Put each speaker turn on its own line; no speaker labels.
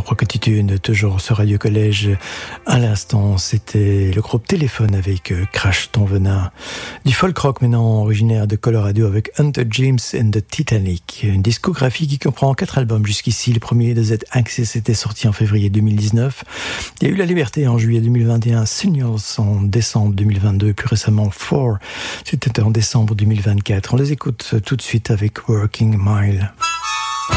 Rockatitude, toujours sur Radio Collège. À l'instant, c'était le groupe Téléphone avec Crash ton venin. Du folk rock maintenant originaire de Colorado avec Hunter James and the Titanic. Une discographie qui comprend 4 albums jusqu'ici. Le premier de Z Access était sorti en février 2019. Il y a eu La Liberté en juillet 2021, Signals en décembre 2022, plus récemment Four, c'était en décembre 2024. On les écoute tout de suite avec Working Mile.